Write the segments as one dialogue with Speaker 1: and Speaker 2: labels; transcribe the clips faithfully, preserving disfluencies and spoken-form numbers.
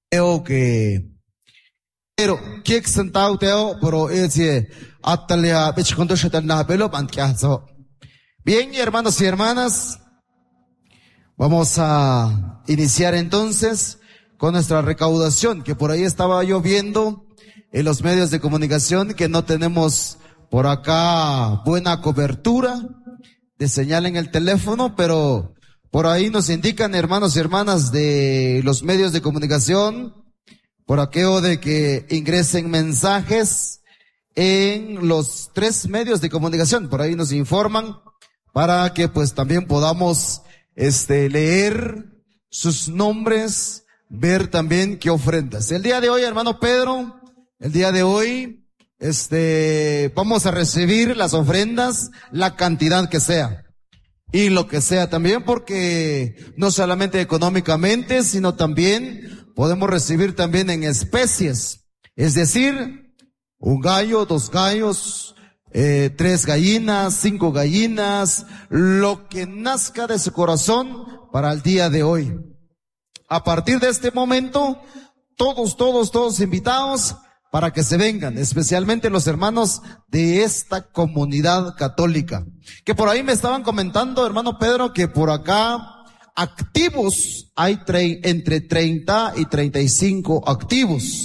Speaker 1: Teo que pero kek sentau teo pero ese atalia bechkondo shetalna pelo pantiazo. Bien, hermanos y hermanas, vamos a iniciar entonces con nuestra recaudación, que por ahí estaba yo viendo en los medios de comunicación que no tenemos por acá buena cobertura de señal en el teléfono, pero por ahí nos indican, hermanos y hermanas de los medios de comunicación, por aquello de que ingresen mensajes en los tres medios de comunicación. Por ahí nos informan para que pues también podamos este leer sus nombres, ver también qué ofrendas. El día de hoy, hermano Pedro, el día de hoy, este, vamos a recibir las ofrendas, la cantidad que sea. Y lo que sea también, porque no solamente económicamente, sino también podemos recibir también en especies. Es decir, un gallo, dos gallos, eh, tres gallinas, cinco gallinas, lo que nazca de su corazón para el día de hoy. A partir de este momento, todos, todos, todos invitados para que se vengan, especialmente los hermanos de esta comunidad católica. Que por ahí me estaban comentando, hermano Pedro, que por acá activos hay tre- entre treinta y treinta y cinco activos.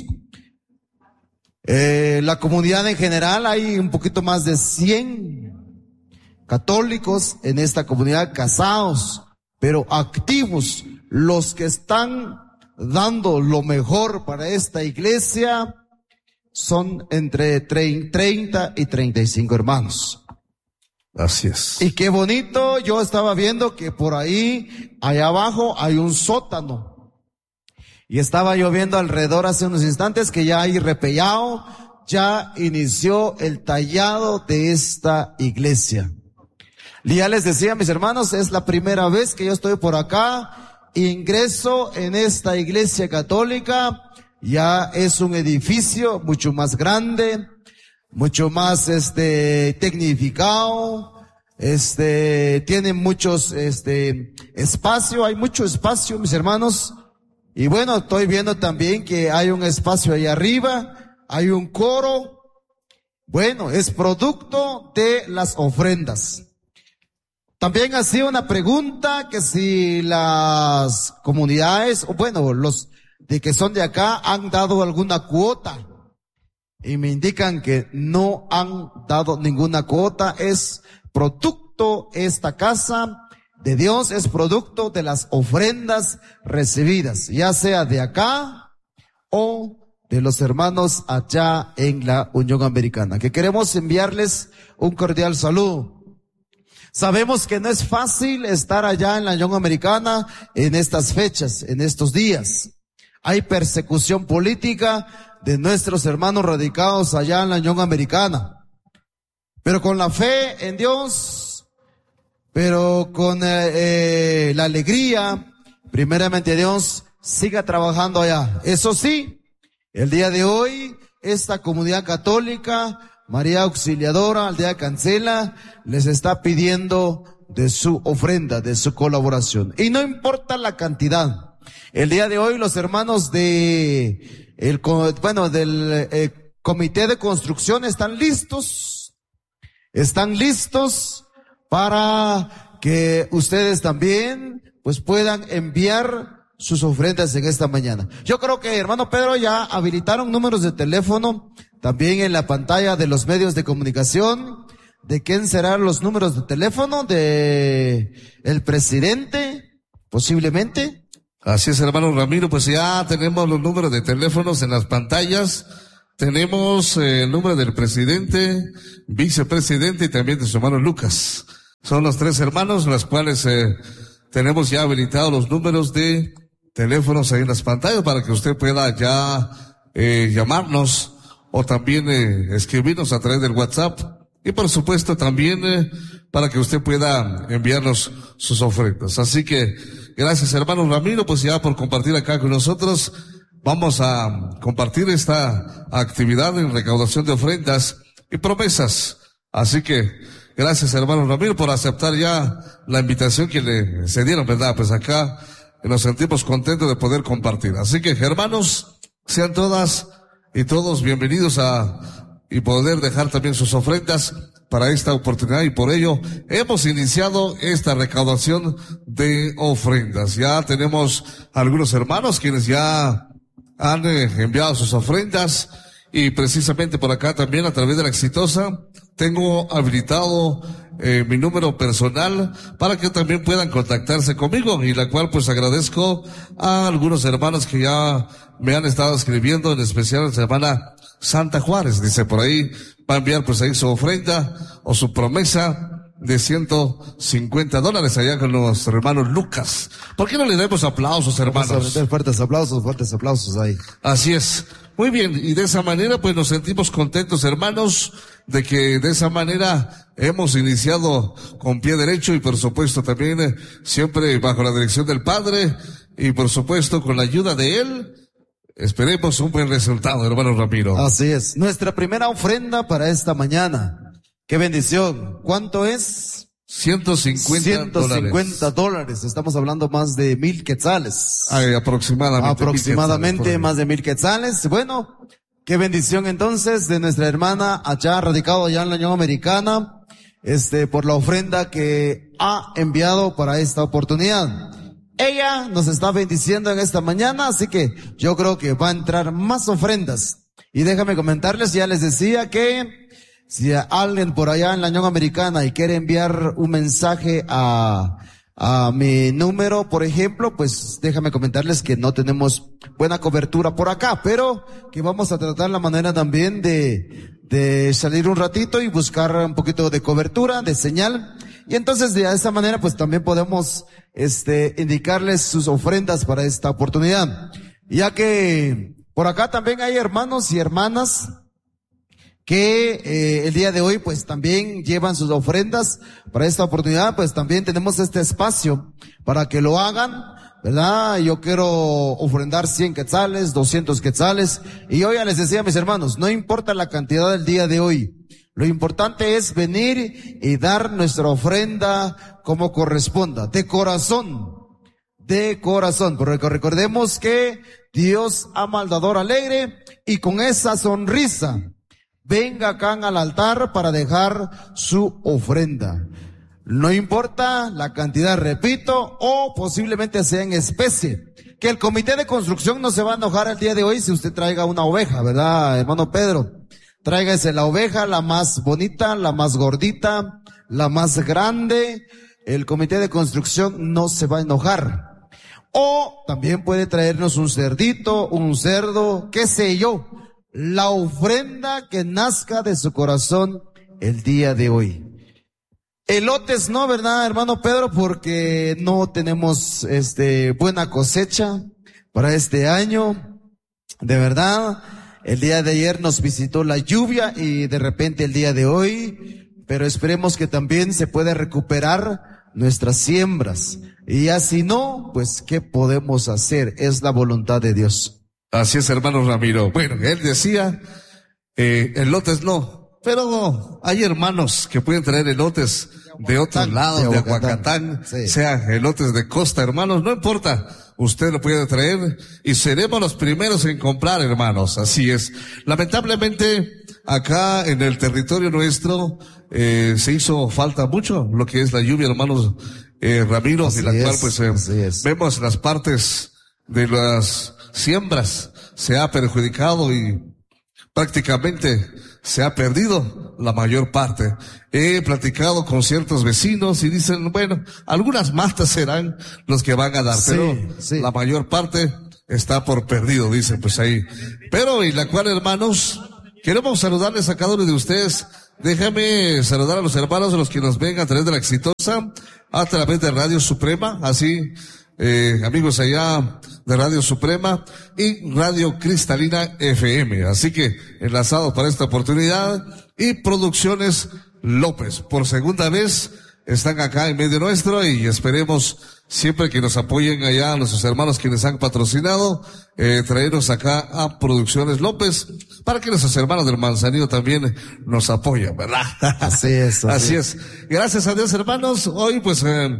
Speaker 1: Eh, la comunidad en general hay un poquito más de cien católicos en esta comunidad casados, pero activos, los que están dando lo mejor para esta iglesia, son entre treinta y treinta y cinco hermanos.
Speaker 2: Así es.
Speaker 1: Y qué bonito, yo estaba viendo que por ahí, allá abajo, hay un sótano. Y estaba yo viendo alrededor hace unos instantes que ya hay repellado, ya inició el tallado de esta iglesia. Y ya les decía, mis hermanos, es la primera vez que yo estoy por acá, ingreso en esta iglesia católica. Ya es un edificio mucho más grande, mucho más este tecnificado, este tiene muchos este espacio, hay mucho espacio, mis hermanos. Y bueno, estoy viendo también que hay un espacio ahí arriba, hay un coro. Bueno, es producto de las ofrendas. También hacía una pregunta que si las comunidades, o bueno, los de que son de acá han dado alguna cuota, y me indican que no han dado ninguna cuota. Es producto, esta casa de Dios es producto de las ofrendas recibidas, ya sea de acá o de los hermanos allá en la Unión Americana, que queremos enviarles un cordial saludo. Sabemos que no es fácil estar allá en la Unión Americana en estas fechas, en estos días. Hay persecución política de nuestros hermanos radicados allá en la Unión Americana. Pero con la fe en Dios, pero con eh, eh, la alegría, primeramente Dios, siga trabajando allá. Eso sí, el día de hoy, esta comunidad católica, María Auxiliadora, Aldea Cancela, les está pidiendo de su ofrenda, de su colaboración. Y no importa la cantidad. El día de hoy los hermanos de el bueno del eh, comité de construcción están listos, están listos para que ustedes también pues puedan enviar sus ofrendas en esta mañana. Yo creo que, hermano Pedro, ya habilitaron números de teléfono también en la pantalla de los medios de comunicación. ¿De quién serán los números de teléfono? ¿De el presidente? Posiblemente.
Speaker 2: Así es, hermano Ramiro, pues ya tenemos los números de teléfonos en las pantallas. Tenemos eh, el número del presidente, vicepresidente y también de su hermano Lucas. Son los tres hermanos, los cuales eh, tenemos ya habilitados los números de teléfonos ahí en las pantallas para que usted pueda ya eh, llamarnos o también eh, escribirnos a través del WhatsApp. Y por supuesto también eh, para que usted pueda enviarnos sus ofrendas. Así que gracias, hermano Ramiro, pues ya por compartir acá con nosotros. Vamos a compartir esta actividad en recaudación de ofrendas y promesas. Así que gracias, hermano Ramiro, por aceptar ya la invitación que le se dieron, ¿verdad? Pues acá y nos sentimos contentos de poder compartir. Así que, hermanos, sean todas y todos bienvenidos a, y poder dejar también sus ofrendas para esta oportunidad, y por ello hemos iniciado esta recaudación de ofrendas. Ya tenemos algunos hermanos quienes ya han eh, enviado sus ofrendas, y precisamente por acá también a través de la Exitosa tengo habilitado eh, mi número personal para que también puedan contactarse conmigo, y la cual pues agradezco a algunos hermanos que ya me han estado escribiendo, en especial la hermana Santa Juárez, dice por ahí, va a enviar pues ahí su ofrenda o su promesa de ciento cincuenta dólares allá con los hermanos Lucas. ¿Por qué no le damos aplausos, hermanos?
Speaker 1: Vamos a meter fuertes aplausos, fuertes aplausos ahí.
Speaker 2: Así es. Muy bien, y de esa manera pues nos sentimos contentos, hermanos, de que de esa manera hemos iniciado con pie derecho, y por supuesto también eh, siempre bajo la dirección del Padre, y por supuesto con la ayuda de Él. Esperemos un buen resultado, hermano Ramiro.
Speaker 1: Así es. Nuestra primera ofrenda para esta mañana. ¡Qué bendición! ¿Cuánto es?
Speaker 2: ciento cincuenta
Speaker 1: ciento cincuenta dólares. Estamos hablando más de mil quetzales.
Speaker 2: Ay, aproximadamente.
Speaker 1: Aproximadamente
Speaker 2: mil quetzales,
Speaker 1: más de mil quetzales. Bueno, qué bendición entonces de nuestra hermana allá, radicado allá en la Unión Americana, este, por la ofrenda que ha enviado para esta oportunidad. Ella nos está bendiciendo en esta mañana, así que yo creo que va a entrar más ofrendas. Y déjame comentarles, ya les decía que si alguien por allá en la Unión Americana y quiere enviar un mensaje a, a mi número, por ejemplo, pues déjame comentarles que no tenemos buena cobertura por acá, pero que vamos a tratar la manera también de, de salir un ratito y buscar un poquito de cobertura, de señal. Y entonces de esa manera pues también podemos este indicarles sus ofrendas para esta oportunidad. Ya que por acá también hay hermanos y hermanas que eh, el día de hoy pues también llevan sus ofrendas para esta oportunidad, pues también tenemos este espacio para que lo hagan, ¿verdad? Yo quiero ofrendar cien quetzales, doscientos quetzales, y hoy ya les decía a mis hermanos, no importa la cantidad del día de hoy, lo importante es venir y dar nuestra ofrenda como corresponda, de corazón, de corazón, porque recordemos que Dios ama al dador alegre, y con esa sonrisa, venga acá al altar para dejar su ofrenda. No importa la cantidad, repito, o posiblemente sea en especie. Que el comité de construcción no se va a enojar el día de hoy si usted traiga una oveja, ¿verdad, hermano Pedro? Tráigase la oveja, la más bonita, la más gordita, la más grande. El comité de construcción no se va a enojar. O también puede traernos un cerdito, un cerdo, qué sé yo. La ofrenda que nazca de su corazón el día de hoy. Elotes no, ¿verdad, hermano Pedro? Porque no tenemos este buena cosecha para este año. De verdad, el día de ayer nos visitó la lluvia y de repente el día de hoy, pero esperemos que también se pueda recuperar nuestras siembras. Y así no, pues ¿qué podemos hacer? Es la voluntad de Dios.
Speaker 2: Así es, hermano Ramiro. Bueno, él decía, eh, elotes no, pero no, hay hermanos que pueden traer elotes de otros lados, de Aguacatán, sí, sean elotes de costa, hermanos, no importa, usted lo puede traer y seremos los primeros en comprar, hermanos, así es. Lamentablemente, acá en el territorio nuestro, eh, se hizo falta mucho lo que es la lluvia, hermanos, eh, Ramiro, de la es, cual pues eh, vemos las partes de las siembras se ha perjudicado y prácticamente se ha perdido la mayor parte. He platicado con ciertos vecinos y dicen, bueno, algunas mastas serán los que van a dar, sí, pero sí, la mayor parte está por perdido, dicen pues ahí. Pero y la cual, hermanos, queremos saludarles a cada uno de ustedes. Déjame saludar a los hermanos de los que nos ven a través de la Exitosa, a través de Radio Suprema, así Eh, amigos allá de Radio Suprema y Radio Cristalina F M, así que enlazados para esta oportunidad, y Producciones López, por segunda vez están acá en medio nuestro, y esperemos siempre que nos apoyen allá a nuestros hermanos quienes han patrocinado, eh, traernos acá a Producciones López, para que nuestros hermanos del Manzanillo también nos apoyen, ¿verdad?
Speaker 1: Así es. Así,
Speaker 2: así es. Gracias a Dios, hermanos. Hoy pues, eh,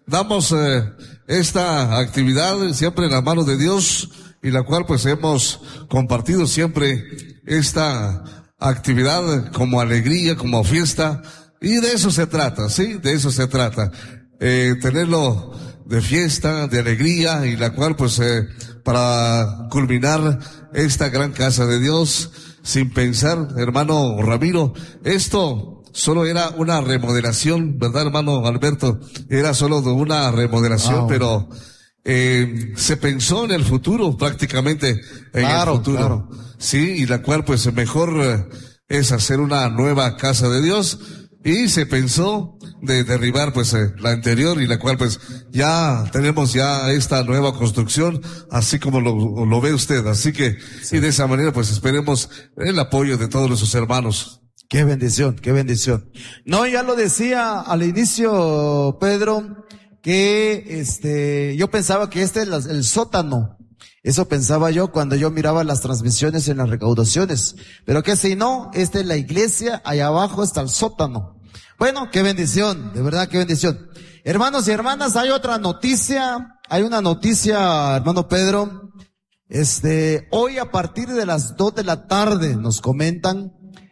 Speaker 2: damos eh, esta actividad siempre en las manos de Dios, y la cual pues hemos compartido siempre esta actividad como alegría, como fiesta, y de eso se trata, sí, de eso se trata, eh, tenerlo de fiesta, de alegría, y la cual pues eh, para culminar esta gran casa de Dios, sin pensar, hermano Ramiro, esto solo era una remodelación, ¿verdad, hermano Alberto? Era solo de una remodelación, oh. pero eh, se pensó en el futuro, prácticamente en
Speaker 1: claro,
Speaker 2: el futuro.
Speaker 1: Claro.
Speaker 2: Sí, y la cual pues mejor eh, es hacer una nueva casa de Dios, y se pensó de derribar pues eh, la anterior, y la cual pues ya tenemos ya esta nueva construcción, así como lo, lo ve usted. Así que, sí. Y de esa manera pues esperemos el apoyo de todos nuestros hermanos.
Speaker 1: Qué bendición, qué bendición. No, ya lo decía al inicio, Pedro, que este, yo pensaba que este es el sótano. Eso pensaba yo cuando yo miraba las transmisiones en las recaudaciones. Pero que si no, esta es la iglesia, allá abajo está el sótano. Bueno, qué bendición, de verdad qué bendición. Hermanos y hermanas, hay otra noticia, hay una noticia, hermano Pedro. Este, hoy a partir de las dos de la tarde nos comentan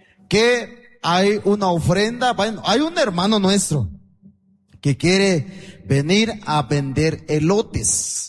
Speaker 1: que hay una ofrenda. Bueno, hay un hermano nuestro que quiere venir a vender elotes.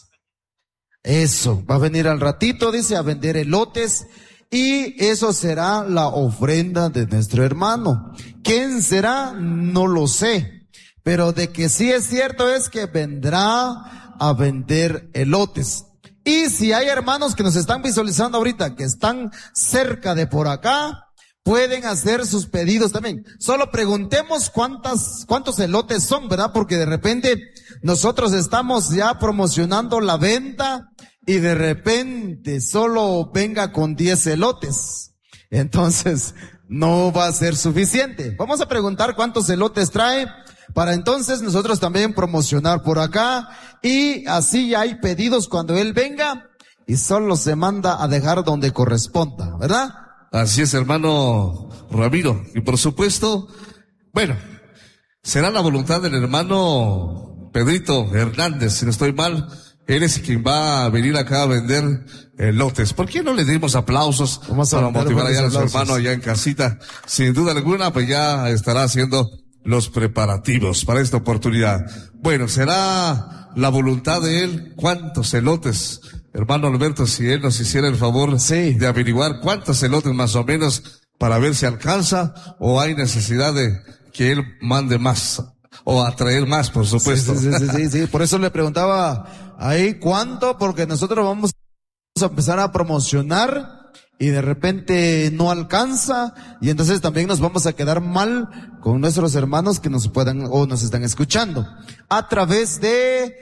Speaker 1: Eso, va a venir al ratito, dice, a vender elotes, y eso será la ofrenda de nuestro hermano. ¿Quién será? No lo sé, pero de que sí es cierto es que vendrá a vender elotes. Y si hay hermanos que nos están visualizando ahorita, que están cerca de por acá, pueden hacer sus pedidos también. Solo preguntemos cuántas, cuántos elotes son, ¿verdad? Porque de repente nosotros estamos ya promocionando la venta y de repente solo venga con diez elotes. Entonces, no va a ser suficiente. Vamos a preguntar cuántos elotes trae para entonces nosotros también promocionar por acá, y así ya hay pedidos cuando él venga y solo se manda a dejar donde corresponda, ¿verdad?
Speaker 2: Así es, hermano Ramiro. Y por supuesto, bueno, será la voluntad del hermano Pedrito Hernández, si no estoy mal. Él es quien va a venir acá a vender elotes. ¿Por qué no le dimos aplausos para motivar allá a nuestro hermano allá en casita? Sin duda alguna, pues ya estará haciendo los preparativos para esta oportunidad. Bueno, será la voluntad de él. ¿Cuántos elotes? Hermano Alberto, si él nos hiciera el favor sí. de averiguar cuántos elotes más o menos, para ver si alcanza o hay necesidad de que él mande más o atraer más, por supuesto.
Speaker 1: Sí, sí, sí, sí, sí. Por eso le preguntaba ahí cuánto, porque nosotros vamos a empezar a promocionar y de repente no alcanza, y entonces también nos vamos a quedar mal con nuestros hermanos que nos puedan o nos están escuchando a través de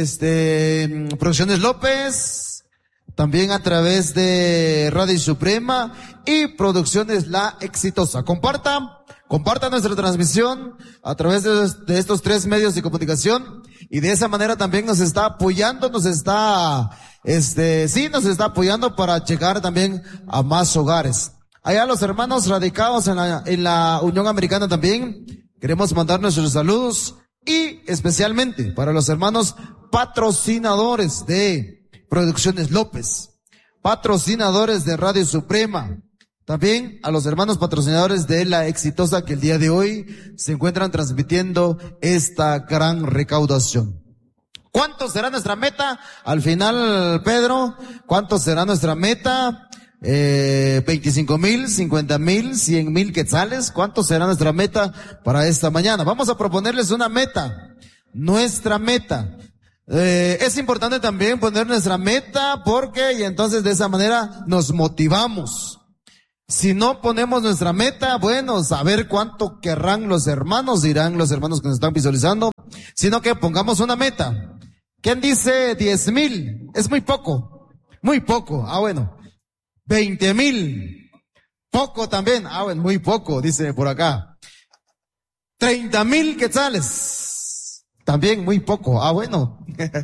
Speaker 1: este Producciones López, también a través de Radio Suprema y Producciones La Exitosa. Comparta, comparta nuestra transmisión a través de, de estos tres medios de comunicación, y de esa manera también nos está apoyando, nos está Este, sí, nos está apoyando para llegar también a más hogares. Allá los hermanos radicados en la, en la Unión Americana también queremos mandar nuestros saludos, y especialmente para los hermanos patrocinadores de Producciones López, patrocinadores de Radio Suprema, también a los hermanos patrocinadores de La Exitosa, que el día de hoy se encuentran transmitiendo esta gran recaudación. ¿Cuánto será nuestra meta? Al final, Pedro, ¿cuánto será nuestra meta? Eh, veinticinco mil, cincuenta mil, cien mil quetzales. ¿Cuánto será nuestra meta para esta mañana? Vamos a proponerles una meta. Nuestra meta. Eh, es importante también poner nuestra meta, porque, y entonces de esa manera nos motivamos. Si no ponemos nuestra meta, bueno, saber cuánto querrán los hermanos, dirán los hermanos que nos están visualizando, sino que pongamos una meta. ¿Quién dice diez mil? Es muy poco, muy poco. Ah, bueno. veinte mil. Poco también. Ah, bueno, muy poco, dice por acá. treinta mil quetzales. También muy poco. Ah, bueno.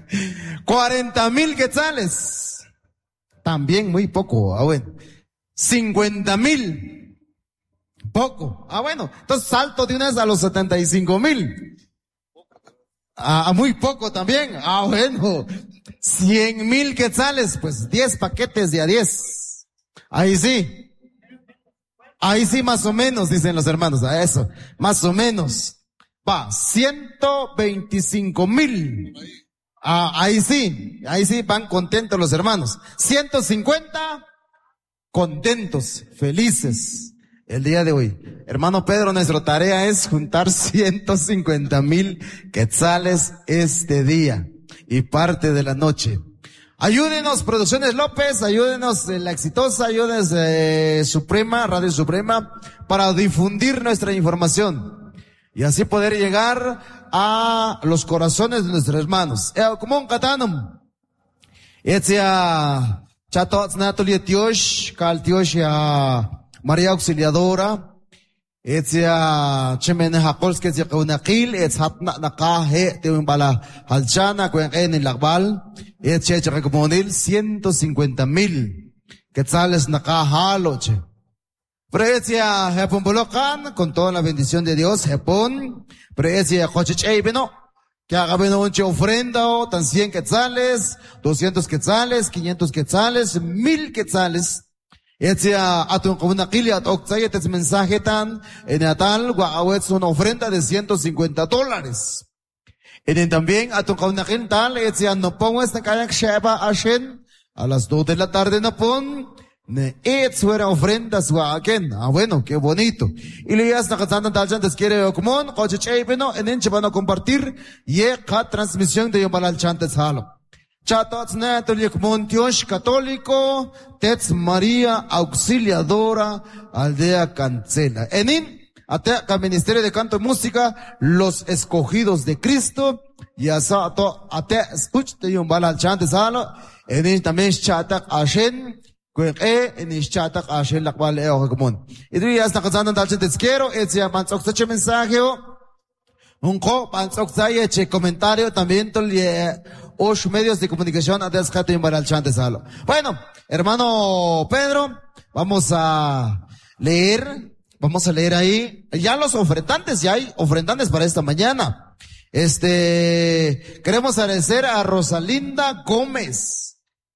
Speaker 1: cuarenta mil quetzales. También muy poco. Ah, bueno. cincuenta mil. Poco. Ah, bueno. Entonces salto de una vez a los setenta y cinco mil. A, a muy poco también. Ah, bueno. Cien mil quetzales, pues diez paquetes de a diez. Ahí sí. Ahí sí más o menos, dicen los hermanos. A eso. Más o menos. Va, ciento veinticinco mil. Ah, ahí sí. Ahí sí van contentos los hermanos. ciento cincuenta. Contentos, felices. El día de hoy. Hermano Pedro, nuestra tarea es juntar ciento cincuenta mil quetzales este día y parte de la noche. Ayúdenos, Producciones López, ayúdenos en la exitosa, ayúdenos eh, Suprema, Radio Suprema, para difundir nuestra información y así poder llegar a los corazones de nuestros hermanos. Eh, como un catanum. Etzia chato Natalia Tiosh, Cal Tiosh a María Auxiliadora, etzia chemene hakolske etzia kaunakil, etz hatna nakahe teun bala halchana kwen en el lagbal, etzia etzia recomonil, ciento cincuenta mil quetzales nakahaloche. Pero etzia hepon bolocan, con toda la bendición de Dios, hepon, pero etzia cochich eibeno, que haga beno onche ofrenda, tan cien quetzales, doscientos quetzales, quinientos quetzales, mil quetzales. Etzia atun kaunakil at okzayet etz mensaje tan, en atal guawetz una ofrenda de ciento cincuenta dólares. En también atun kaunakil tal, etzia no pongo esta kayak sheba ashen, a las dos de la tarde no pon, ne etz fuera ofrendas guaken. Ah, bueno, qué bonito. Y le digas, nakatanda tal chantes quiere okumon, coche chepeno, en enche van a compartir, ye ka transmisión de yomalal chantes halo. Chatats Natalia Montiosh Católico, Tets María Auxiliadora, Aldea Cancela. Enin, Ateca Ministerio de Canto y Música, Los Escogidos de Cristo, y Asato, Ate, escuchte un bala al chante salo, Enin también Chatak Ashen, Kwe, Enin Chatak Ashen, la cual eo común. Y tú ya estás casando tal chante quiero, etzia manzoxache mensaje, un co, manzoxaye, che comentario, también tolie, ocho medios de comunicación a descato y al chante salo. Bueno, hermano Pedro, vamos a leer, vamos a leer ahí, ya los ofrendantes, ya hay ofrendantes para esta mañana. Este, queremos agradecer a Rosalinda Gómez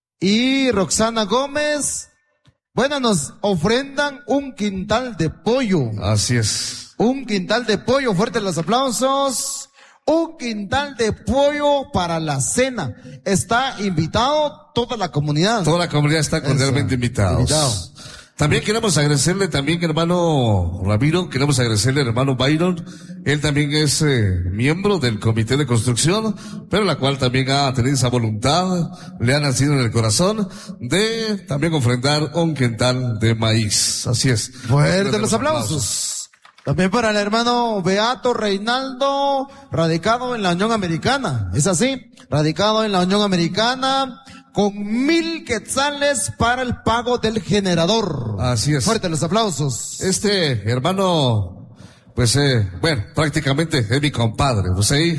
Speaker 1: y Roxana Gómez. Bueno, nos ofrendan un quintal de pollo.
Speaker 2: Así es.
Speaker 1: Un quintal de pollo, fuertes los aplausos. Un quintal de pollo para la cena. Está invitado toda la comunidad.
Speaker 2: Toda la comunidad está cordialmente invitados. Invitado. También queremos agradecerle también, hermano Ramiro, queremos agradecerle al hermano Byron. Él también es eh, miembro del comité de construcción, pero la cual también ha tenido esa voluntad, le ha nacido en el corazón de también ofrendar un quintal de maíz. Así es.
Speaker 1: Fuerte los aplausos. aplausos. También para el hermano Beato Reinaldo, radicado en la Unión Americana. Es así, radicado en la Unión Americana, con mil quetzales para el pago del generador.
Speaker 2: Así es.
Speaker 1: Fuerte los aplausos.
Speaker 2: Este hermano, pues, eh, bueno, prácticamente es mi compadre. Pues ahí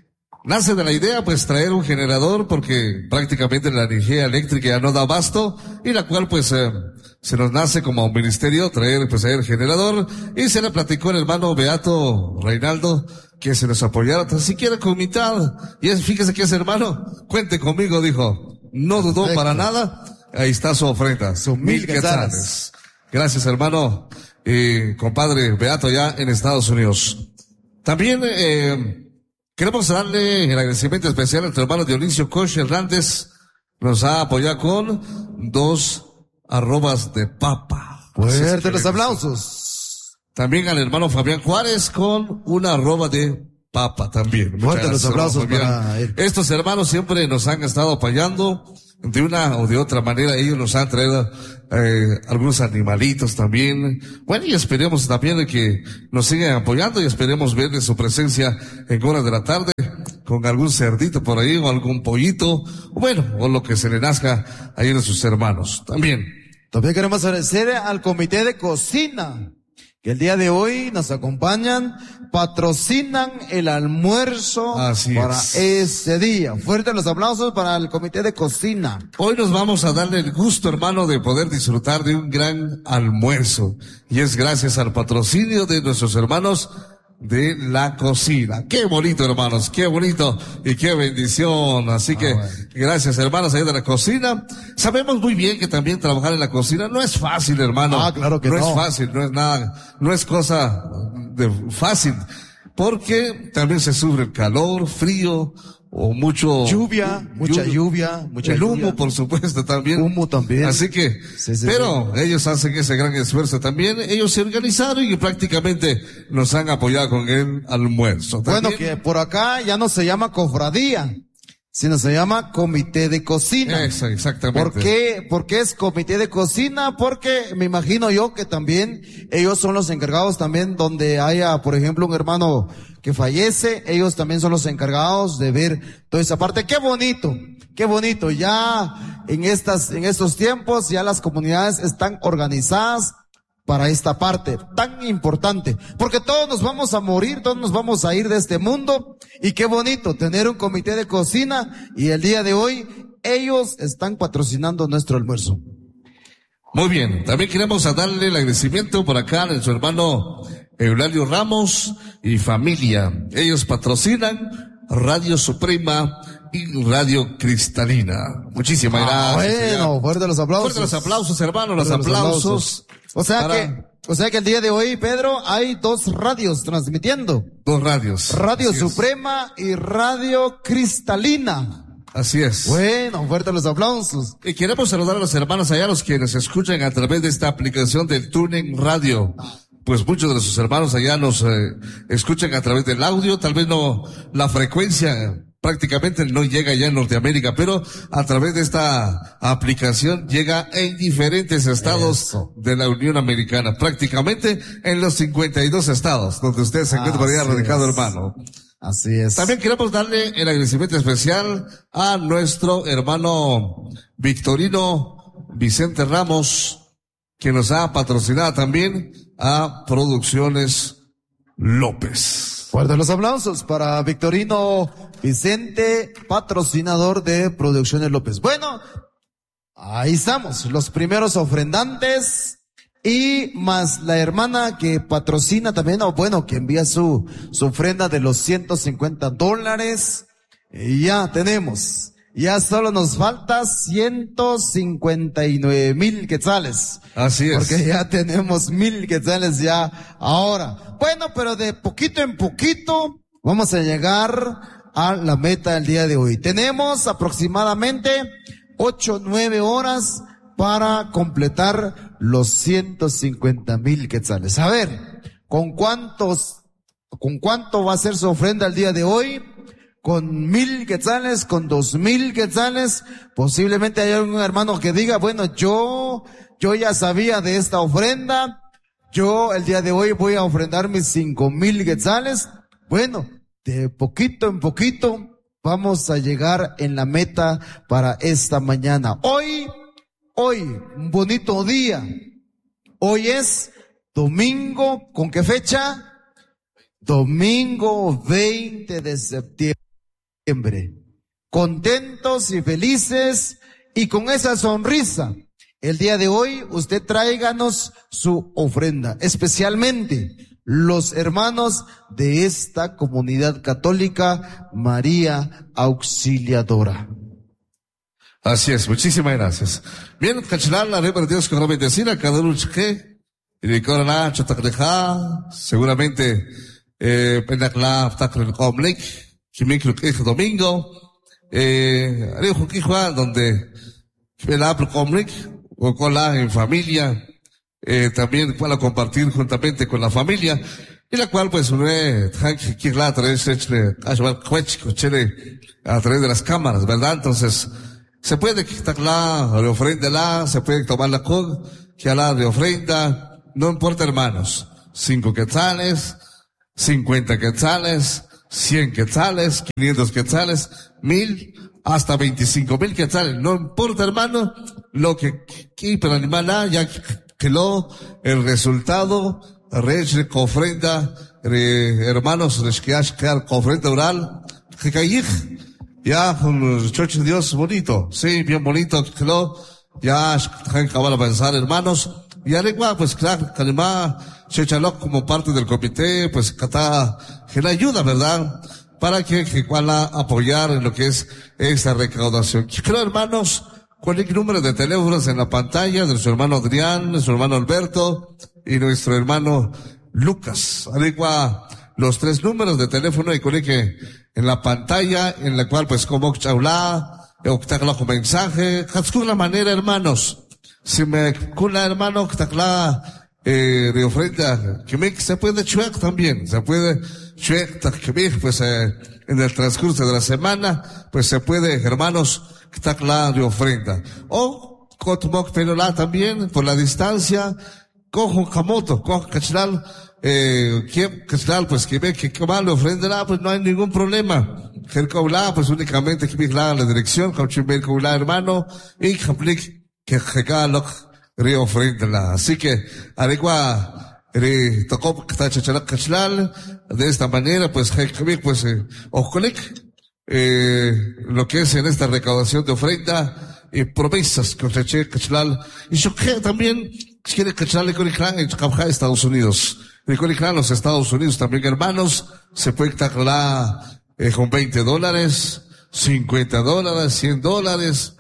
Speaker 2: nace de la idea, pues, traer un generador porque prácticamente la energía eléctrica ya no da abasto y la cual, pues, eh, se nos nace como ministerio traer, pues, el generador, y se le platicó al hermano Beato Reinaldo que se nos apoyara tan siquiera con mitad. Y es, fíjese que ese hermano, cuente conmigo, dijo, no dudó Perfecto. Para nada. Ahí está su ofrenda, sus mil, mil quetzales. quetzales. Gracias, hermano, y compadre Beato ya en Estados Unidos. También, eh, queremos darle el agradecimiento especial a nuestro hermano Dionisio Coche Hernández, nos ha apoyado con dos arrobas de papa.
Speaker 1: Fuerte los aplausos.
Speaker 2: También al hermano Fabián Juárez con una arroba de papa también.
Speaker 1: Fuerte los aplausos para él.
Speaker 2: Estos hermanos siempre nos han estado apoyando de una o de otra manera. Ellos nos han traído eh, algunos animalitos también. Bueno, y esperemos también que nos sigan apoyando y esperemos ver su presencia en horas de la tarde con algún cerdito por ahí o algún pollito, o bueno, o lo que se le nazca ahí a sus hermanos. También.
Speaker 1: También queremos agradecer al comité de cocina, que el día de hoy nos acompañan, patrocinan el almuerzo
Speaker 2: Así
Speaker 1: para
Speaker 2: es.
Speaker 1: ese día. Fuertes los aplausos para el comité de cocina.
Speaker 2: Hoy nos vamos a darle el gusto, hermano, de poder disfrutar de un gran almuerzo. Y es gracias al patrocinio de nuestros hermanos de la cocina. Qué bonito, hermanos, qué bonito y qué bendición. Así que, ah, bueno. Gracias, hermanos, ahí de la cocina. Sabemos muy bien que también trabajar en la cocina no es fácil, hermano.
Speaker 1: Ah, claro que no.
Speaker 2: No es fácil, no es nada, no es cosa de fácil. Porque también se sufre el calor, frío, o mucho...
Speaker 1: Lluvia, mucha lluvia, mucha
Speaker 2: El humo,
Speaker 1: lluvia.
Speaker 2: por supuesto, también.
Speaker 1: Humo también.
Speaker 2: Así que,
Speaker 1: sí, sí,
Speaker 2: pero
Speaker 1: sí.
Speaker 2: ellos hacen ese gran esfuerzo también. Ellos se organizaron y prácticamente nos han apoyado con el almuerzo.
Speaker 1: Bueno,
Speaker 2: También,
Speaker 1: que por acá ya no se llama cofradía, sino se llama comité de cocina.
Speaker 2: Eso, exactamente.
Speaker 1: ¿Por qué? ¿Por qué es comité de cocina? Porque me imagino yo que también ellos son los encargados también donde haya, por ejemplo, un hermano que fallece, ellos también son los encargados de ver toda esa parte. ¡Qué bonito! ¡Qué bonito! Ya en estas, en estos tiempos ya las comunidades están organizadas para esta parte tan importante, porque todos nos vamos a morir, todos nos vamos a ir de este mundo, y qué bonito tener un comité de cocina, y el día de hoy ellos están patrocinando nuestro almuerzo.
Speaker 2: Muy bien, también queremos darle el agradecimiento por acá a su hermano Eulalio Ramos y familia. Ellos patrocinan Radio Suprema y Radio Cristalina. Muchísimas
Speaker 1: ah,
Speaker 2: gracias.
Speaker 1: Bueno, fuerte los aplausos.
Speaker 2: Fuerte los aplausos, hermanos, los
Speaker 1: fuerte
Speaker 2: aplausos.
Speaker 1: Los aplausos. O sea
Speaker 2: para...
Speaker 1: que, o sea que el día de hoy, Pedro, hay dos radios transmitiendo.
Speaker 2: Dos radios.
Speaker 1: Radio
Speaker 2: Así
Speaker 1: Suprema es. Y Radio Cristalina.
Speaker 2: Así es.
Speaker 1: Bueno, fuerte los aplausos.
Speaker 2: Y queremos saludar a los hermanos allá, los quienes escuchan a través de esta aplicación del TuneIn Radio. Pues muchos de sus hermanos allá nos eh, escuchan a través del audio, tal vez no, la frecuencia prácticamente no llega ya en Norteamérica, pero a través de esta aplicación llega en diferentes estados Eso. de la Unión Americana, prácticamente en los cincuenta y dos estados donde usted se encuentra por allá radicado, hermano.
Speaker 1: Así es.
Speaker 2: También queremos darle el agradecimiento especial a nuestro hermano Victorino Vicente Ramos, que nos ha patrocinado también a Producciones López.
Speaker 1: Fuerte los aplausos para Victorino Vicente, patrocinador de Producciones López. Bueno, ahí estamos, los primeros ofrendantes y más la hermana que patrocina también, o bueno, que envía su, su ofrenda de los ciento cincuenta dólares. Y ya tenemos. Ya solo nos falta ciento cincuenta y nueve mil quetzales.
Speaker 2: Así es.
Speaker 1: Porque ya tenemos mil quetzales ya ahora. Bueno, pero de poquito en poquito vamos a llegar a la meta del día de hoy. Tenemos aproximadamente ocho, nueve horas para completar los ciento cincuenta mil quetzales. A ver, ¿con cuántos, con cuánto va a ser su ofrenda el día de hoy? Con mil quetzales, con dos mil quetzales, posiblemente hay algún hermano que diga, bueno, yo, yo ya sabía de esta ofrenda, yo el día de hoy voy a ofrendar mis cinco mil quetzales. Bueno, de poquito en poquito vamos a llegar en la meta para esta mañana. Hoy, hoy, un bonito día. Hoy es domingo, ¿con qué fecha? Domingo veinte de septiembre. Contentos y felices y con esa sonrisa. El día de hoy usted tráiganos su ofrenda, especialmente los hermanos de esta comunidad católica María Auxiliadora.
Speaker 2: Así es, muchísimas gracias. Bien, cancelar la de Dios con la bendecina, cada uno que y corona chotakleja, seguramente eh pendakla takle komlik, kimiklu que domingo, eh arijo kijua donde pelaplo komlik o cola en familia, eh también para compartir juntamente con la familia, y la cual pues me a través de a través de las cámaras, ¿verdad? Entonces se puede quitar la de ofrenda, la, se puede tomar la con, que la de ofrenda, no importa, hermanos, cinco quetzales, cincuenta quetzales, cien quetzales, quinientos quetzales, mil, hasta veinticinco mil quetzales, no importa, hermano, lo que, que, pero animal, ya que lo, el resultado, reyes, ofrenda, hermanos, les queda ofrenda oral, que caí, ya, con los choches de Dios, bonito. Sí, bien bonito. Ya, acabar a pensar, hermanos. Y alegua, pues claro, Calima, Chechalok como parte del comité, pues Cata, que la ayuda, ¿verdad? Para que, que pueda apoyar en lo que es esta recaudación. Creo, hermanos, cuál es el número de teléfonos en la pantalla de nuestro hermano Adrián, nuestro hermano Alberto y nuestro hermano Lucas. Alegua, los tres números de teléfono y con que en la pantalla, en la cual pues como chaula, octacla con mensaje, de la manera, hermanos, si me cula hermano, octacla, eh, de ofrenda, que me, se puede chuec también, se puede chuec, que pues, eh, en el transcurso de la semana, pues se puede, hermanos, octacla de ofrenda. O, cotumoc pelolá también, por la distancia, cojo camoto, cojo cachral, eh, que, cachral, pues que ve que cabal ofrendará, pues no hay ningún problema. Jercoblá, pues únicamente que vigila la dirección, cauchimber coblá, hermano, y caplic, que jegaloc, re ofrendala. Así que, aregua, re, tocó, cachachalak, cachlal, de esta manera, pues, jecamic, pues, eh, ojolic, eh, lo que es en esta recaudación de ofrenda, y promesas, cachache, cachlal, y choque también, quiere cachlal, con el clan, en Cabja, Estados Unidos. Y con el clan, los Estados Unidos también, hermanos, se puede taclar, Eh, con veinte dólares, cincuenta dólares, cien dólares,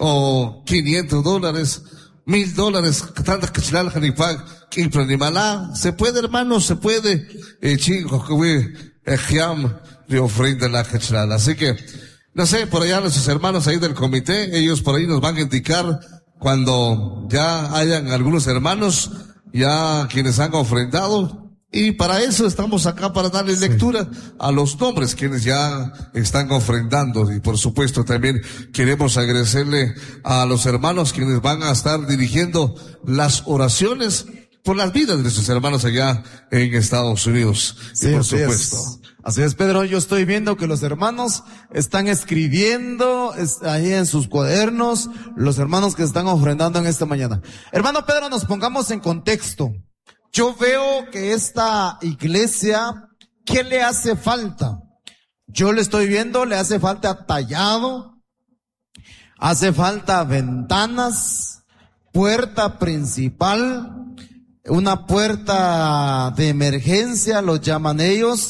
Speaker 2: o quinientos dólares, mil dólares, tanta cachilal, janipag, que animalá, se puede, hermano, se puede, eh, chicos, que voy, eh, jiam, le ofrenda la cachilal. Así que, no sé, por allá nuestros hermanos ahí del comité, ellos por ahí nos van a indicar cuando ya hayan algunos hermanos, ya quienes han ofrendado. Y para eso estamos acá, para darle sí. lectura a los nombres quienes ya están ofrendando. Y por supuesto también queremos agradecerle a los hermanos quienes van a estar dirigiendo las oraciones por las vidas de nuestros hermanos allá en Estados Unidos.
Speaker 1: Sí,
Speaker 2: y por
Speaker 1: así
Speaker 2: supuesto.
Speaker 1: Es. Así es, Pedro, yo estoy viendo que los hermanos están escribiendo es, ahí en sus cuadernos, los hermanos que están ofrendando en esta mañana. Hermano Pedro, nos pongamos en contexto. Yo veo que esta iglesia, ¿qué le hace falta? Yo le estoy viendo, le hace falta tallado, hace falta ventanas, puerta principal, una puerta de emergencia, lo llaman ellos,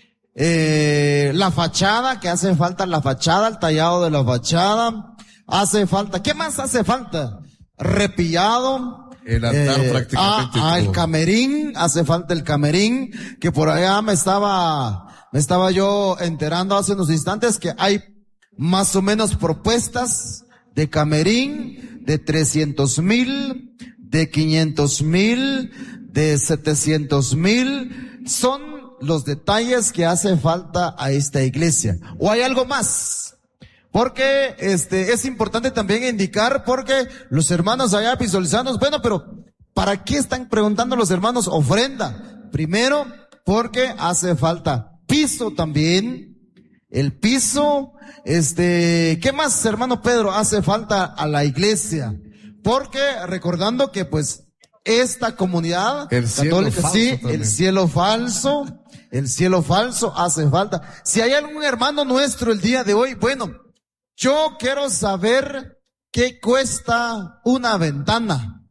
Speaker 1: eh, la fachada, que hace falta la fachada, el tallado de la fachada, hace falta, ¿qué más hace falta? Repillado.
Speaker 2: El altar eh, prácticamente.
Speaker 1: Ah, ah, el camerín, hace falta el camerín, que por allá me estaba, me estaba yo enterando hace unos instantes que hay más o menos propuestas de camerín de trescientos mil, de quinientos mil, de setecientos mil, son los detalles que hace falta a esta iglesia. ¿O hay algo más? Porque, este, es importante también indicar, porque los hermanos allá visualizando, bueno, pero, ¿para qué están preguntando los hermanos ofrenda? Primero, porque hace falta piso también, el piso, este, ¿qué más, hermano Pedro? Hace falta a la iglesia. Porque, recordando que, pues, esta comunidad
Speaker 2: el
Speaker 1: católica, sí,
Speaker 2: también.
Speaker 1: el cielo falso, el cielo falso hace falta. Si hay algún hermano nuestro el día de hoy, bueno, yo quiero saber qué cuesta una ventana,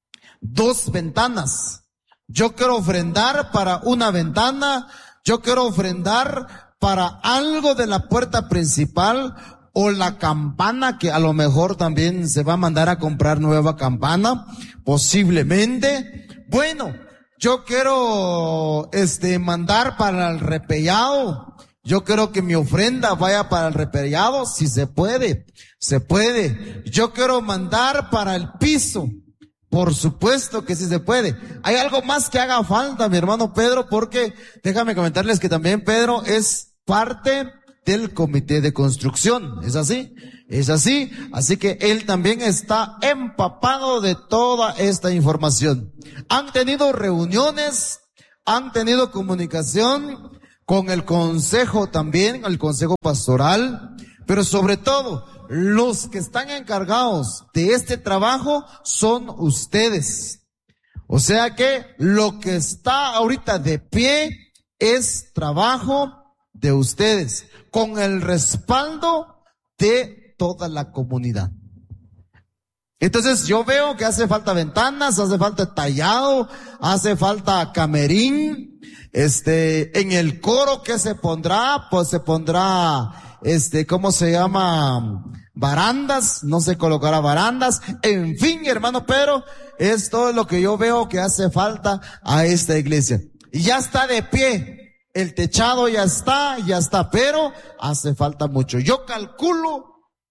Speaker 1: dos ventanas. Yo quiero ofrendar para una ventana, yo quiero ofrendar para algo de la puerta principal o la campana, que a lo mejor también se va a mandar a comprar nueva campana, posiblemente. Bueno, yo quiero este mandar para el repellado. Yo quiero que mi ofrenda vaya para el repellado, si se puede, se puede. Yo quiero mandar para el piso, por supuesto que sí se puede. Hay algo más que haga falta, mi hermano Pedro, porque déjame comentarles que también Pedro es parte del comité de construcción. ¿Es así? Es así. Así que él también está empapado de toda esta información. Han tenido reuniones, han tenido comunicación con el consejo también, el consejo pastoral, pero sobre todo, los que están encargados de este trabajo son ustedes. O sea que lo que está ahorita de pie es trabajo de ustedes, con el respaldo de toda la comunidad. Entonces yo veo que hace falta ventanas, hace falta tallado, hace falta camerín, este, en el coro que se pondrá, pues se pondrá, este, ¿cómo se llama? Barandas, no se colocará barandas, en fin, hermano Pedro, es todo lo que yo veo que hace falta a esta iglesia. Y ya está de pie, el techado ya está, ya está, pero hace falta mucho. Yo calculo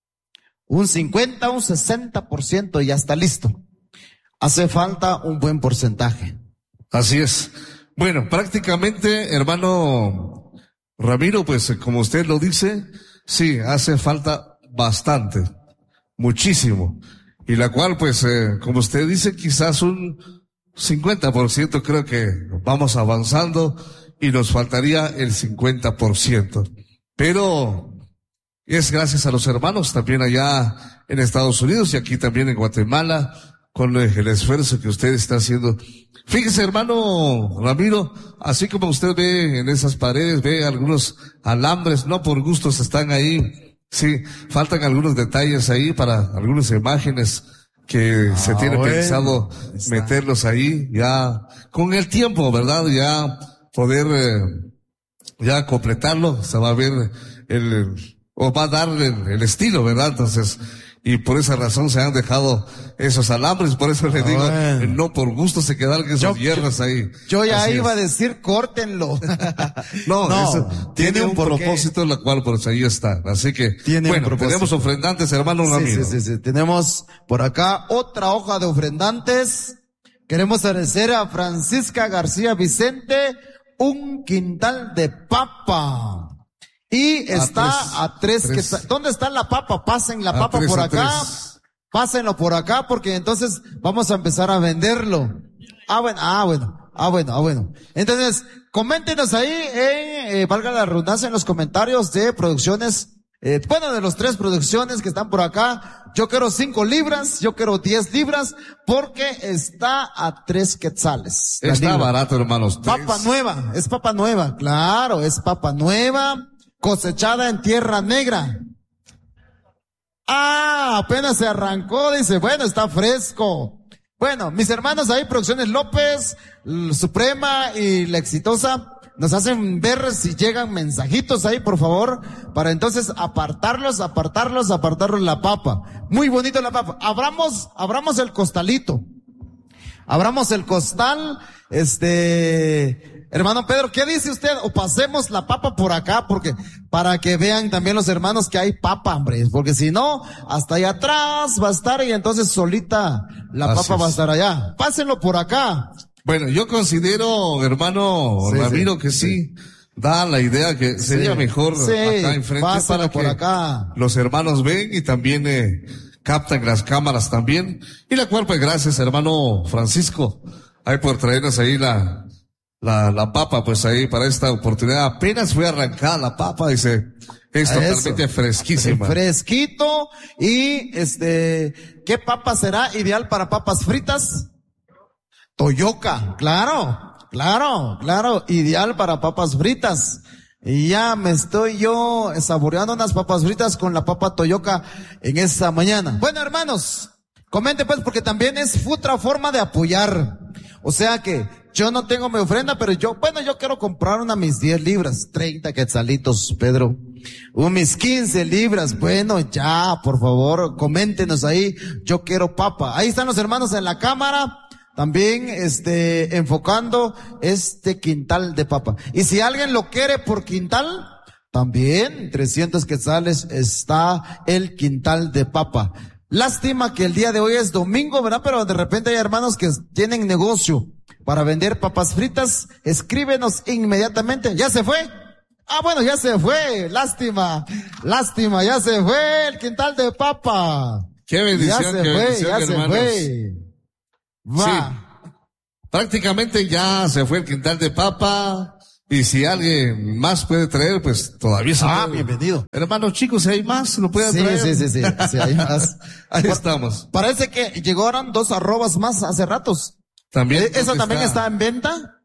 Speaker 1: un cincuenta, un sesenta por ciento ya está listo. Hace falta un buen porcentaje.
Speaker 2: Así es. Bueno, prácticamente, hermano Ramiro, pues como usted lo dice, sí, hace falta bastante, muchísimo. Y la cual, pues, eh, como usted dice, quizás un cincuenta por ciento creo que vamos avanzando y nos faltaría el cincuenta por ciento. Pero es gracias a los hermanos también allá en Estados Unidos y aquí también en Guatemala con el esfuerzo que usted está haciendo. Fíjese, hermano Ramiro, así como usted ve en esas paredes, ve algunos alambres, no por gustos están ahí. Sí, faltan algunos detalles ahí para algunas imágenes que ah, se tiene bueno, pensado está. meterlos ahí ya con el tiempo, ¿verdad? Ya poder eh, ya completarlo, se va a ver el, o va a darle el, el estilo, ¿verdad? Entonces, y por esa razón se han dejado esos alambres, por eso le digo, bueno. no por gusto se quedan esos yo, hierros ahí.
Speaker 1: Yo ya
Speaker 2: Así
Speaker 1: iba
Speaker 2: es.
Speaker 1: a decir, córtenlo.
Speaker 2: no,
Speaker 1: no
Speaker 2: eso tiene, tiene un propósito, la cual por ahí está. Así que,
Speaker 1: tiene
Speaker 2: bueno, tenemos ofrendantes, hermano
Speaker 1: sí,
Speaker 2: Ramiro.
Speaker 1: Sí, sí, sí, tenemos por acá otra hoja de ofrendantes. Queremos agradecer a Francisca García Vicente un quintal de papa. Y está a tres, a tres, tres. Que está, ¿dónde está la papa? Pasen la a papa tres, por acá. Tres. Pásenlo por acá porque entonces vamos a empezar a venderlo. Ah, bueno, ah, bueno, ah, bueno, ah, bueno. Entonces, coméntenos ahí, en, eh, valga la redundancia, en los comentarios de producciones, eh, bueno, de los tres producciones que están por acá. Yo quiero cinco libras, yo quiero diez libras, porque está a tres quetzales.
Speaker 2: Está barato, hermanos.
Speaker 1: Tres. Papa nueva, es papa nueva, claro, es papa nueva. Cosechada en tierra negra. Ah, apenas se arrancó, dice, bueno, está fresco. Bueno, mis hermanos ahí, Producciones López, Suprema y La Exitosa, nos hacen ver si llegan mensajitos ahí, por favor, para entonces apartarlos, apartarlos, apartarlos la papa. Muy bonito la papa. Abramos, abramos el costalito. Abramos el costal, este... Hermano Pedro, ¿qué dice usted? O pasemos la papa por acá, porque, para que vean también los hermanos que hay papa, hombre, porque si no, hasta allá atrás va a estar y entonces solita la Así papa es. va a estar allá. Pásenlo por acá.
Speaker 2: Bueno, yo considero, hermano sí, Ramiro, sí, que sí, sí da la idea que sería sí, mejor
Speaker 1: sí,
Speaker 2: acá enfrente para
Speaker 1: por
Speaker 2: que
Speaker 1: acá.
Speaker 2: los hermanos ven y también eh, captan las cámaras también. Y la cual, pues gracias, hermano Francisco, ahí por traernos ahí la... La, la papa, pues ahí para esta oportunidad. Apenas fue arrancada la papa, dice, es totalmente Eso. fresquísima.
Speaker 1: Fresquito. Y este, ¿qué papa será ideal para papas fritas? Toyoca, claro, claro, claro, ideal para papas fritas. Y ya me estoy yo saboreando unas papas fritas con la papa Toyoca en esta mañana. Bueno, hermanos, comente pues, porque también es otra forma de apoyar. O sea que, yo no tengo mi ofrenda, pero yo, bueno, yo quiero comprar una mis diez libras, treinta quetzalitos, Pedro. Un mis quince libras, bueno, ya, por favor, coméntenos ahí, yo quiero papa. Ahí están los hermanos en la cámara, también, este, enfocando este quintal de papa. Y si alguien lo quiere por quintal, también, trescientos quetzales está el quintal de papa. Lástima que el día de hoy es domingo, ¿verdad? Pero de repente hay hermanos que tienen negocio para vender papas fritas. Escríbenos inmediatamente. ¿Ya se fue? Ah, bueno, ya se fue. Lástima, lástima, ya se fue el quintal de papa.
Speaker 2: Qué bendición,
Speaker 1: ya se
Speaker 2: qué
Speaker 1: fue,
Speaker 2: bendición,
Speaker 1: ya
Speaker 2: hermanos.
Speaker 1: se fue. Va.
Speaker 2: Sí. Prácticamente ya se fue el quintal de papa. Y si alguien más puede traer, pues todavía se
Speaker 1: Ah,
Speaker 2: puede.
Speaker 1: bienvenido.
Speaker 2: Hermanos chicos, si hay más, lo pueden
Speaker 1: Sí,
Speaker 2: traer.
Speaker 1: sí, sí, sí, sí, hay más.
Speaker 2: Ahí
Speaker 1: Por-
Speaker 2: estamos.
Speaker 1: Parece que llegaron dos arrobas más hace ratos.
Speaker 2: También.
Speaker 1: Eh, ¿Eso también está... en venta?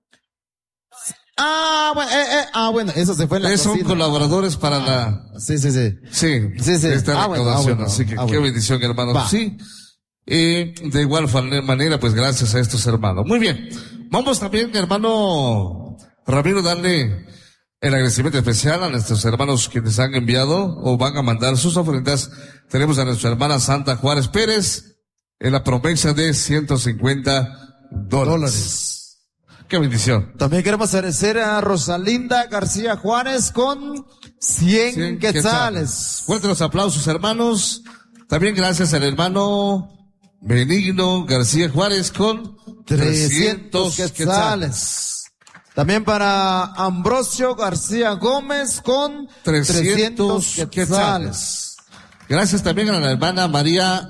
Speaker 1: Ah, bueno, eh, eh, ah, bueno, eso se fue en la
Speaker 2: Eh, son
Speaker 1: cocina.
Speaker 2: colaboradores para la,
Speaker 1: Sí, sí, sí.
Speaker 2: sí,
Speaker 1: Sí, sí.
Speaker 2: esta
Speaker 1: Ah, bueno,
Speaker 2: recaudación,
Speaker 1: ah, bueno,
Speaker 2: así que
Speaker 1: ah,
Speaker 2: qué
Speaker 1: bueno.
Speaker 2: bendición, hermanos.
Speaker 1: Va.
Speaker 2: Sí. Y de igual manera, pues gracias a estos hermanos. Muy bien. Vamos también, hermano Ramiro, darle el agradecimiento especial a nuestros hermanos quienes han enviado o van a mandar sus ofrendas. Tenemos a nuestra hermana Santa Juárez Pérez en la promesa de ciento cincuenta dólares. Qué bendición.
Speaker 1: También queremos agradecer a Rosalinda García Juárez con cien, cien quetzales. quetzales.
Speaker 2: Fuertes los aplausos, hermanos. También gracias al hermano Benigno García Juárez con trescientos quetzales. quetzales.
Speaker 1: También para Ambrosio García Gómez con trescientos quetzales.
Speaker 2: Gracias también a la hermana María,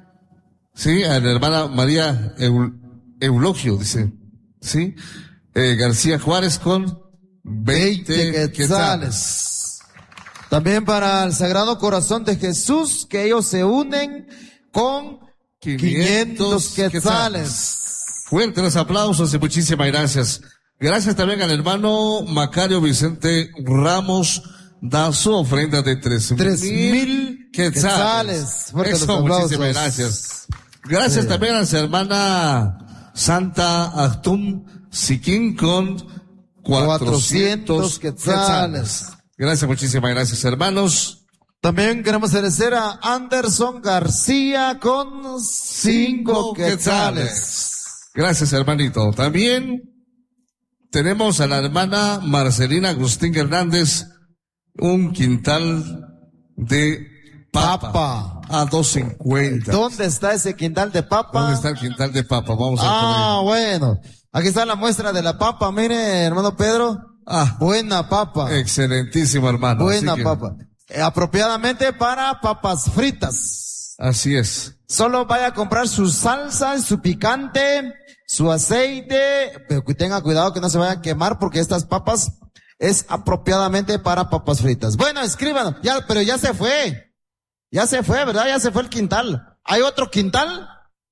Speaker 2: sí, a la hermana María Eul, Eulogio, dice, sí, eh, García Juárez con veinte quetzales. quetzales.
Speaker 1: También para el Sagrado Corazón de Jesús, que ellos se unen con quinientos quetzales.
Speaker 2: Fuertes los aplausos y muchísimas gracias. Gracias también al hermano Macario Vicente Ramos, da su ofrenda de tres, tres mil quetzales. quetzales. Eso, muchísimas gracias. Gracias sí. también a su hermana Santa Actum Siquín con cuatrocientos quetzales. Gracias, muchísimas gracias, hermanos.
Speaker 1: También queremos agradecer a Anderson García con cinco quetzales.
Speaker 2: Gracias, hermanito. También tenemos a la hermana Marcelina Agustín Hernández, un quintal de papa, papa. a dos cincuenta.
Speaker 1: ¿Dónde está ese quintal de papa?
Speaker 2: ¿Dónde está el quintal de papa? Vamos a ver.
Speaker 1: Ah, bueno. Aquí está la muestra de la papa. Mire, hermano Pedro.
Speaker 2: Ah,
Speaker 1: buena papa.
Speaker 2: Excelentísimo, hermano.
Speaker 1: Buena que... papa. Eh, apropiadamente para papas fritas.
Speaker 2: Así es.
Speaker 1: Solo vaya a comprar su salsa, su picante, su aceite, pero que tenga cuidado que no se vaya a quemar porque estas papas es apropiadamente para papas fritas. Bueno, escriban, ya, pero ya se fue. Ya se fue, ¿verdad? Ya se fue el quintal. ¿Hay otro quintal?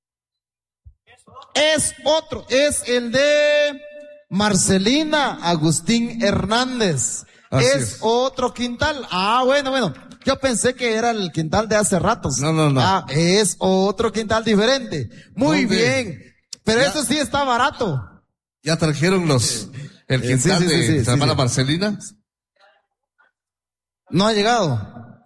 Speaker 1: Es otro, es el de Marcelina Agustín Hernández. Es, es otro quintal. Ah, bueno, bueno. Yo pensé que era el quintal de hace ratos.
Speaker 2: No, no, no.
Speaker 1: Ah, es otro quintal diferente. Muy ¿Dónde? bien. Pero ya, eso sí está barato.
Speaker 2: ¿Ya trajeron los, el quintal eh, sí, sí, sí, de sí, hermana sí, Marcelina?
Speaker 1: No ha llegado.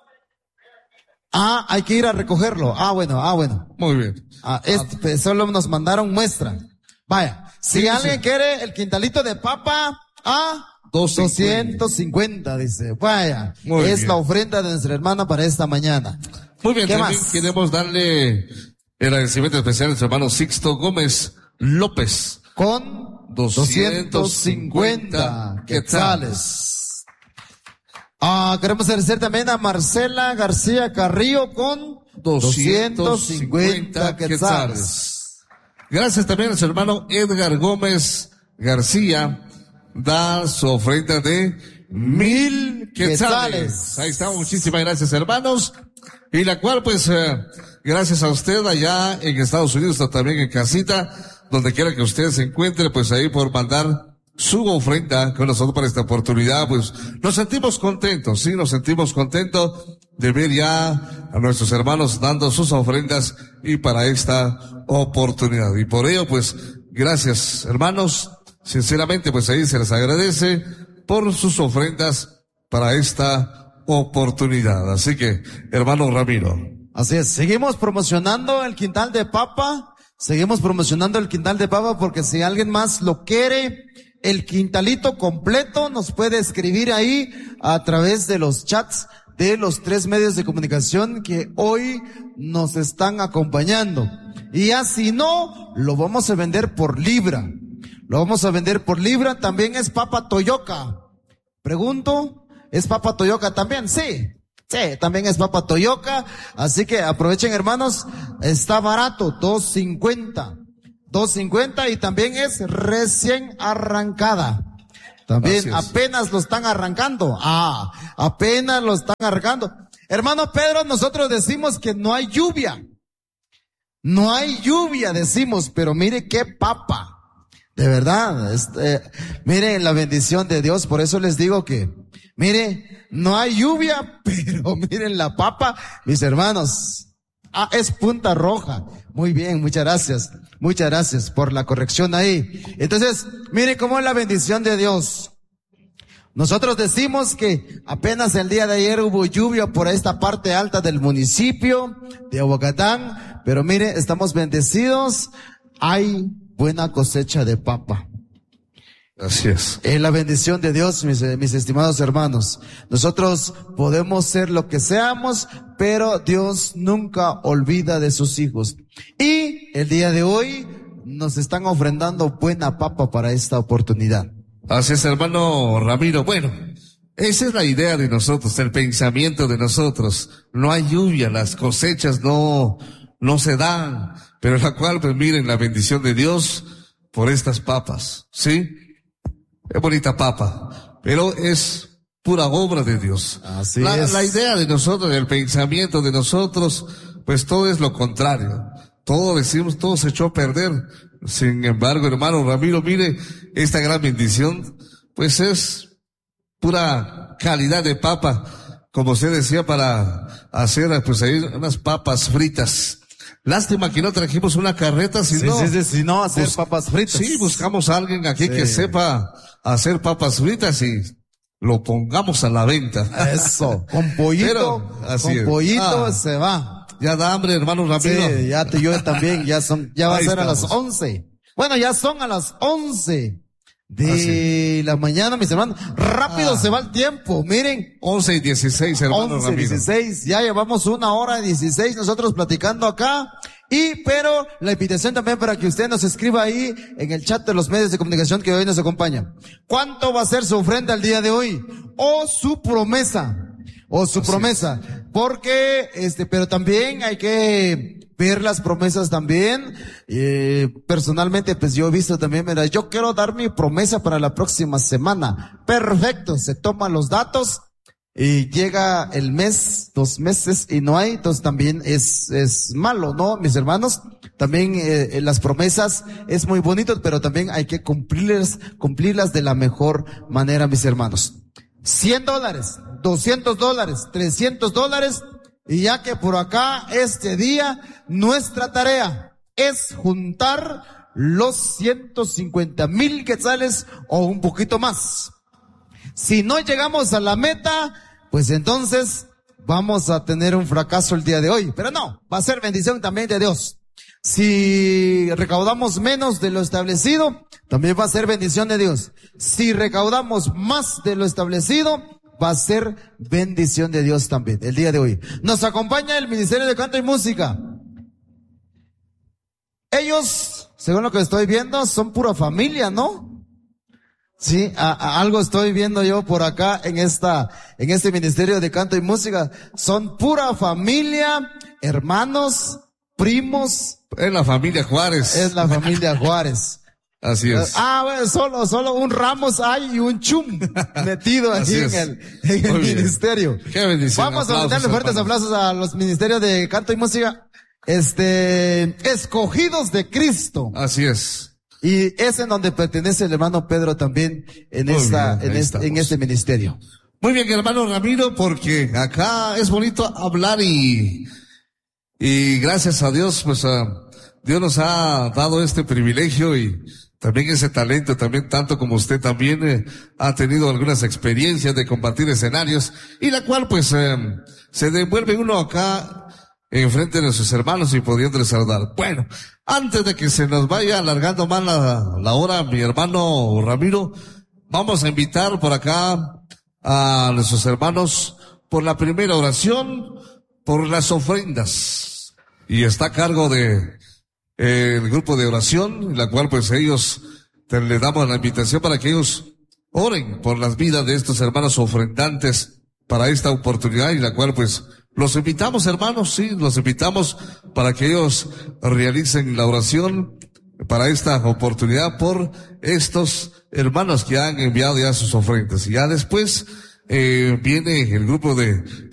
Speaker 1: Ah, hay que ir a recogerlo. Ah, bueno, ah, bueno.
Speaker 2: Muy bien.
Speaker 1: Ah, este, ah. Solo nos mandaron muestra. Vaya, si sí, alguien sí. quiere el quintalito de papa, ah, doscientos cincuenta, dice. Vaya, Muy es bien. la ofrenda de nuestra hermana para esta mañana.
Speaker 2: Muy bien, también más? queremos darle el agradecimiento especial a nuestro hermano Sixto Gómez López.
Speaker 1: Con doscientos cincuenta quetzales. Ah, queremos agradecer también a Marcela García Carrillo con doscientos cincuenta quetzales.
Speaker 2: Gracias también a su hermano Edgar Gómez García. Da su ofrenda de mil quetzales. quetzales. Ahí está, muchísimas gracias, hermanos. Y la cual, pues, eh, gracias a usted allá en Estados Unidos, también en casita, donde quiera que usted se encuentre, pues ahí por mandar su ofrenda con nosotros para esta oportunidad, pues nos sentimos contentos, sí, nos sentimos contentos de ver ya a nuestros hermanos dando sus ofrendas y para esta oportunidad. Y por ello, pues, gracias, hermanos. Sinceramente, pues ahí se les agradece por sus ofrendas para esta oportunidad. Así que, hermano Ramiro.
Speaker 1: Así es, seguimos promocionando el quintal de papa, seguimos promocionando el quintal de papa porque si alguien más lo quiere, el quintalito completo nos puede escribir ahí a través de los chats de los tres medios de comunicación que hoy nos están acompañando. Y así no, lo vamos a vender por libra. Lo vamos a vender por libra. También es papa toyoca. Pregunto, ¿es papa toyoca también? Sí, sí, también es papa toyoca. Así que aprovechen, hermanos, está barato, dos cincuenta. dos cincuenta y también es recién arrancada. También apenas lo están arrancando. Ah, apenas lo están arrancando. Hermano Pedro, nosotros decimos que no hay lluvia. No hay lluvia, decimos, pero mire qué papa. De verdad, este, mire la bendición de Dios, por eso les digo que, mire, no hay lluvia, pero miren la papa, mis hermanos, Ah, es Punta Roja. Muy bien, muchas gracias. Muchas gracias por la corrección ahí. Entonces, mire cómo es la bendición de Dios. Nosotros decimos que apenas el día de ayer hubo lluvia por esta parte alta del municipio de Bogotá, pero mire, estamos bendecidos. Hay buena cosecha de papa.
Speaker 2: Así es.
Speaker 1: Es la bendición de Dios, mis, mis estimados hermanos. Nosotros podemos ser lo que seamos, pero Dios nunca olvida de sus hijos. Y el día de hoy nos están ofrendando buena papa para esta oportunidad.
Speaker 2: Así es, hermano Ramiro. Bueno, esa es la idea de nosotros, el pensamiento de nosotros. No hay lluvia, las cosechas no, no se dan, pero la cual, pues miren, la bendición de Dios por estas papas, ¿sí? Es bonita papa, pero es pura obra de Dios.
Speaker 1: Así
Speaker 2: la,
Speaker 1: es.
Speaker 2: La idea de nosotros, el pensamiento de nosotros, pues todo es lo contrario. Todo decimos, todo se echó a perder. Sin embargo, hermano Ramiro, mire, esta gran bendición, pues es pura calidad de papa, como usted decía, para hacer, pues ahí unas papas fritas. Lástima que no trajimos una carreta, si
Speaker 1: Sí,
Speaker 2: no.
Speaker 1: sí, sí, si no hacer
Speaker 2: bus-
Speaker 1: papas fritas.
Speaker 2: Sí, buscamos a alguien aquí
Speaker 1: Sí.
Speaker 2: que sepa hacer papas fritas y lo pongamos a la venta.
Speaker 1: Eso, con pollito,
Speaker 2: Pero, así
Speaker 1: con
Speaker 2: es.
Speaker 1: pollito
Speaker 2: Ah.
Speaker 1: se va.
Speaker 2: Ya da hambre, hermano Ramiro.
Speaker 1: Sí, ya tú y yo también, ya son, ya va a
Speaker 2: Ahí
Speaker 1: ser a las
Speaker 2: estamos.
Speaker 1: once. Bueno, ya son a las once de
Speaker 2: Ah, sí.
Speaker 1: la mañana, mis hermanos. Rápido
Speaker 2: Ah.
Speaker 1: se va el tiempo, miren.
Speaker 2: once y dieciséis, hermano
Speaker 1: once,
Speaker 2: Ramiro.
Speaker 1: dieciséis, ya llevamos una hora y dieciséis nosotros platicando acá. Y, pero, la invitación también para que usted nos escriba ahí en el chat de los medios de comunicación que hoy nos acompañan. ¿Cuánto va a ser su ofrenda el día de hoy? O su promesa. O su
Speaker 2: Así
Speaker 1: promesa. Porque, este, pero también hay que ver las promesas también. Eh, personalmente, pues yo he visto también, mira, yo quiero dar mi promesa para la próxima semana. Perfecto, se toman los datos. Y llega el mes, dos meses y no hay, entonces también es, es malo, ¿no? Mis hermanos, también eh, las promesas es muy bonito, pero también hay que cumplirlas, cumplirlas de la mejor manera, mis hermanos. cien dólares, doscientos dólares, trescientos dólares, y ya que por acá este día nuestra tarea es juntar los ciento cincuenta mil quetzales o un poquito más. Si no llegamos a la meta, pues entonces vamos a tener un fracaso el día de hoy. Pero no, va a ser bendición también de Dios. Si recaudamos menos de lo establecido, también va a ser bendición de Dios. Si recaudamos más de lo establecido, va a ser bendición de Dios también el día de hoy. Nos acompaña el Ministerio de Canto y Música. Ellos, según lo que estoy viendo, son pura familia, ¿no? Sí, a, a algo estoy viendo yo por acá en esta, en este Ministerio de Canto y Música. Son pura familia, hermanos, primos.
Speaker 2: Es la familia Juárez.
Speaker 1: Es la familia Juárez.
Speaker 2: Así es.
Speaker 1: Ah, bueno, solo, solo un Ramos hay y un Chum metido
Speaker 2: Así
Speaker 1: allí en
Speaker 2: es.
Speaker 1: el, en el
Speaker 2: Muy bien.
Speaker 1: ministerio.
Speaker 2: Qué bendición.
Speaker 1: Vamos a
Speaker 2: Aplausos,
Speaker 1: darle fuertes
Speaker 2: hermanos.
Speaker 1: aplausos a los Ministerios de Canto y Música. Este, escogidos de Cristo.
Speaker 2: Así es.
Speaker 1: Y es en donde pertenece el hermano Pedro también en
Speaker 2: Muy
Speaker 1: esta,
Speaker 2: bien,
Speaker 1: en
Speaker 2: ahí
Speaker 1: este, en
Speaker 2: estamos.
Speaker 1: este ministerio.
Speaker 2: Muy bien, hermano Ramiro, porque acá es bonito hablar y, y gracias a Dios, pues ah, Dios nos ha dado este privilegio y también ese talento, también tanto como usted también eh, ha tenido algunas experiencias de compartir escenarios y la cual pues eh, se devuelve uno acá enfrente de sus hermanos y pudiéndoles saludar. Bueno, antes de que se nos vaya alargando más la, la hora, mi hermano Ramiro, vamos a invitar por acá a nuestros hermanos por la primera oración, por las ofrendas. Y está a cargo de eh, el grupo de oración, la cual pues ellos te, le damos la invitación para que ellos oren por las vidas de estos hermanos ofrendantes para esta oportunidad y la cual pues los invitamos, hermanos, sí, los invitamos para que ellos realicen la oración para esta oportunidad por estos hermanos que han enviado ya sus ofrendas. Y ya después, eh, viene el grupo de